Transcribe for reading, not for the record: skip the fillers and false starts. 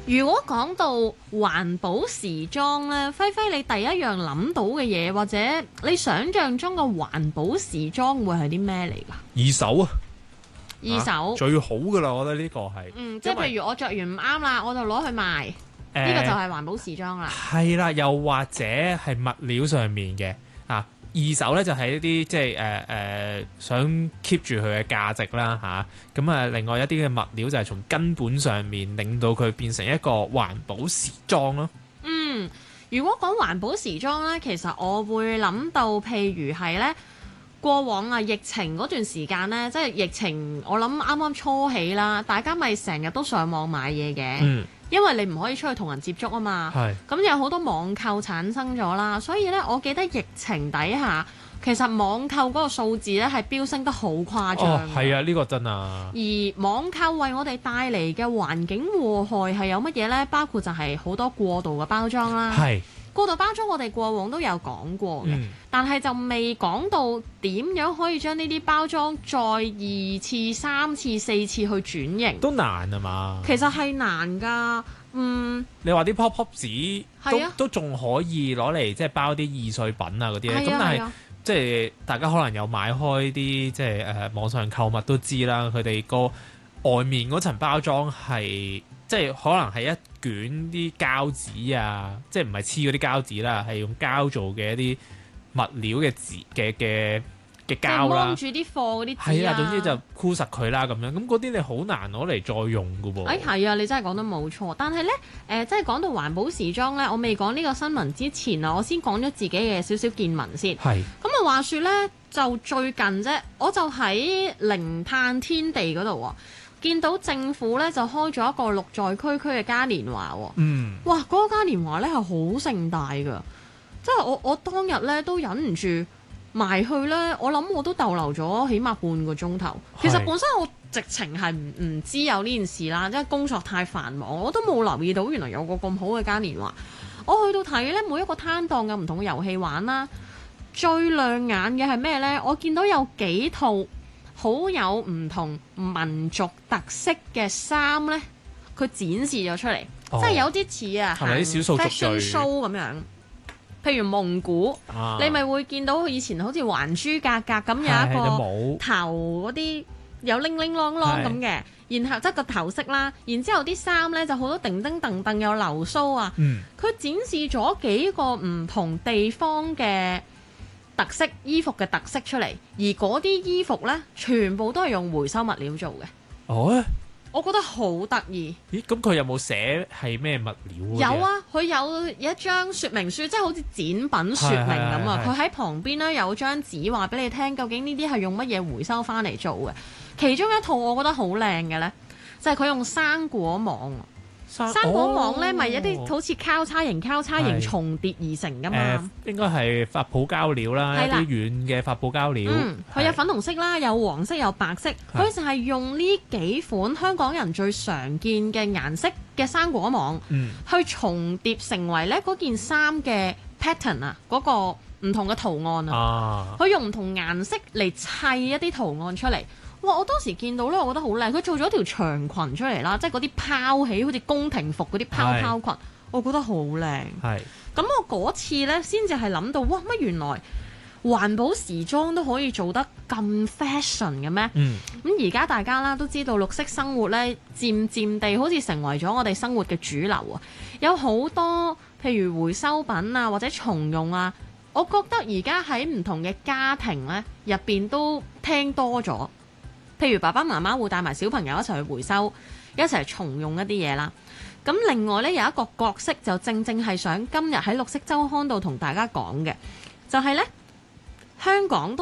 如果講到環保時裝呢，輝輝你第一樣諗到嘅嘢，或者你想象中嘅環保時裝會係啲咩嚟㗎？ 二手啊， 二手最好㗎啦，我覺得呢個係。 即係譬如我着完唔啱啦，我就攞去賣，呢個就係環保時裝啦。 係啦，又或者係物料上面嘅二手咧就係一啲即係想 keep 住佢嘅價值啦嚇，咁另外一啲嘅物料就係從根本上面令到佢變成一個環保時裝咯。 如果講環保時裝咧，其實我會諗到譬如係咧過往疫情嗰段時間咧，即係疫情我諗啱啱初起啦，大家咪成日都上網買嘢嘅。因為你唔可以出去同人接觸啊嘛，咁有好多網購產生咗啦，所以咧我記得疫情底下，其實網購嗰個數字咧係飆升得好誇張。 係啊，呢個真啊。 而網購為我哋帶嚟嘅環境禍害係有乜嘢呢？包括就係好多過度嘅包裝啦。過度包裝我哋過往都有講過嘅，但係就未講到點樣可以將呢啲包裝再2次、3次、4次去轉型， 都難啊嘛。 其實係難㗎。 你話啲 pop-up 紙都仲可以攞嚟即係包啲易碎品啊嗰啲咧，咁但係即係大家可能有買開啲即係網上購物都知啦，佢哋個外面嗰層包裝係即係可能係一卷啲膠紙啊，即係唔係黐嗰啲膠紙啦，係用膠做嘅一啲物料嘅紙嘅膠啦， 即係蒙住啲貨嗰啲紙啊。 係啊，總之就箍實佢啦咁樣，咁嗰啲你好難攞嚟再用㗎喎。 係啊，你真係講得冇錯。但係咧即係講到環保時裝咧，我未講呢個新聞之前啊，我先講咗自己嘅少少見聞先。咁啊話說咧，就最近啫，我就喺零碳天地嗰度見到政府咧就開咗一個綠在區區嘅嘉年華喎。哇！嗰個嘉年華咧係好盛大㗎，即係我當日咧都忍唔住埋去咧，我諗我都逗留咗起碼半個鐘頭。其實本身我直情係唔知有呢件事啦，即係工作太繁忙，我都冇留意到原來有個咁好嘅嘉年華。我去到睇咧，每一個攤檔有唔同嘅遊戲玩啦，最亮眼嘅係咩呢？我見到有幾套好有唔同民族特色嘅衫呢，佢展示咗出嚟，即係有啲似係咪啲少數族裔 fashion show 咁樣。譬如蒙古，你咪會見到以前好似還珠格格咁有一個頭嗰啲有鈴鈴啷啷咁嘅，然後即係個頭飾啦，然之後啲衫呢就好多叮叮噔噔有流蘇啊。佢展示咗幾個唔同地方嘅特色衣服嘅特色出嚟，而嗰啲衣服呢，全部都係用回收物料做嘅。我覺得好得意。 咦？咁佢有冇寫係咩物料？ 有啊，佢有一張說明書，即係好似展品說明咁啊。佢喺旁邊咧有張紙話俾你聽，究竟呢啲係用乜嘢回收翻嚟做嘅。其中一套我覺得好靚嘅呢，就係佢用生果網。生果網咧，咪一啲好似交叉型重疊而成噶嘛？ 應該係發泡膠料啦，一啲軟嘅發泡膠料。 佢有粉紅色啦，有黃色，有白色。佢就係用呢幾款香港人最常見嘅顏色嘅生果網，去重疊成為咧嗰件衫嘅 pattern 啊，嗰個唔同嘅圖案啊。佢用唔同顏色嚟砌一啲圖案出嚟。哇！我當時見到咧，我覺得好靚。佢做咗條長裙出嚟啦，即係嗰啲拋起好似宮廷服嗰啲拋裙，我覺得好靚。咁我嗰次咧，先至係諗到，哇！乜原來環保時裝都可以做得咁 fashion 嘅咩？咁而家大家啦都知道綠色生活咧，漸漸地好似成為咗我哋生活嘅主流啊！有好多譬如回收品啊，或者重用啊，我覺得而家喺唔同嘅家庭咧入邊都聽多咗。譬如爸爸媽媽會帶埋小朋友一齊去回收，一齊重用一啲嘢啦。咁另外呢，有一個角色就正係想今日喺綠色週刊度同大家講嘅，就係呢，香港都